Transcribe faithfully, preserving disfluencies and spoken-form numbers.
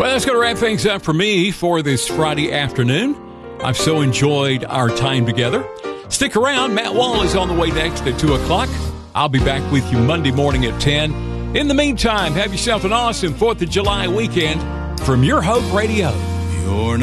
Well, that's going to wrap things up for me for this Friday afternoon. I've so enjoyed our time together. Stick around. Matt Wall is on the way next at two o'clock. I'll be back with you Monday morning at ten. In the meantime, have yourself an awesome fourth of July weekend from Your Hope Radio. You're not